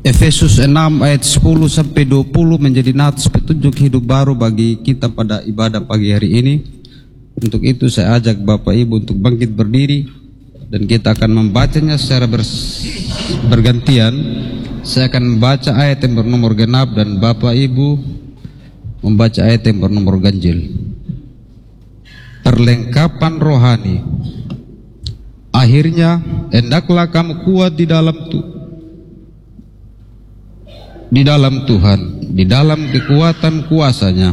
Efesus 6 ayat 10 sampai 20 menjadi nats petunjuk hidup baru bagi kita pada ibadah pagi hari ini. Untuk itu saya ajak Bapak Ibu untuk bangkit berdiri dan kita akan membacanya secara bergantian. Saya akan membaca ayat yang bernomor genap dan Bapak Ibu membaca ayat yang bernomor ganjil. Perlengkapan rohani. Akhirnya hendaklah kamu kuat di dalam Tuhan, di dalam kekuatan kuasa-Nya,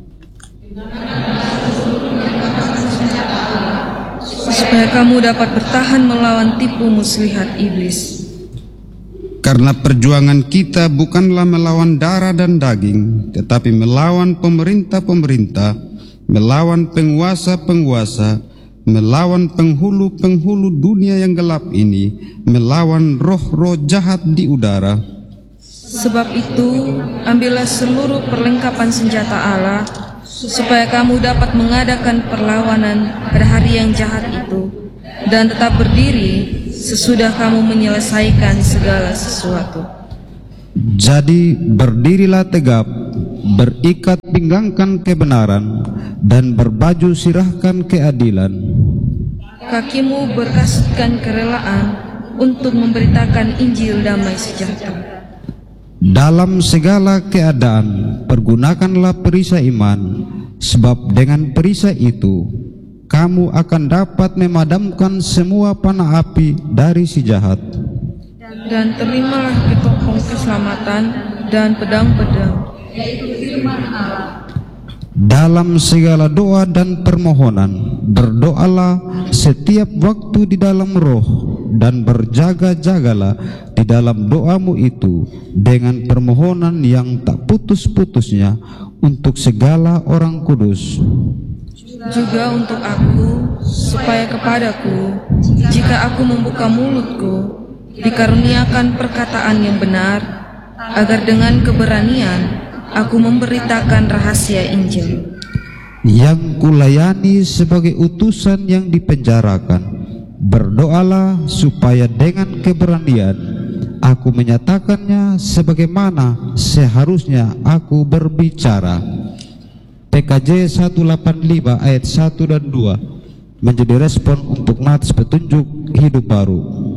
supaya kamu dapat bertahan melawan tipu muslihat iblis. Karena perjuangan kita bukanlah melawan darah dan daging, tetapi melawan pemerintah-pemerintah, melawan penguasa-penguasa, melawan penghulu-penghulu dunia yang gelap ini, melawan roh-roh jahat di udara. Sebab itu, ambillah seluruh perlengkapan senjata Allah, supaya kamu dapat mengadakan perlawanan pada hari yang jahat itu, dan tetap berdiri sesudah kamu menyelesaikan segala sesuatu. Jadi berdirilah tegap, berikat pinggangkan kebenaran, dan berbaju sirahkan keadilan. Kakimu berkasutkan kerelaan untuk memberitakan Injil damai sejahtera. Dalam segala keadaan pergunakanlah perisai iman, sebab dengan perisai itu kamu akan dapat memadamkan semua panah api dari si jahat. Dan terimalah ketopong keselamatan dan pedang-pedang, yaitu firman Allah. Dalam segala doa dan permohonan berdoalah setiap waktu di dalam roh, dan berjaga-jagalah di dalam doamu itu dengan permohonan yang tak putus-putusnya untuk segala orang kudus. Juga untuk aku, supaya kepadaku, jika aku membuka mulutku, dikaruniakan perkataan yang benar, agar dengan keberanian aku memberitakan rahasia Injil. Yang kulayani sebagai utusan yang dipenjarakan, berdoalah supaya dengan keberanian aku menyatakannya sebagaimana seharusnya aku berbicara. PKJ 185 ayat 1 dan 2 menjadi respon untuk nats petunjuk hidup baru.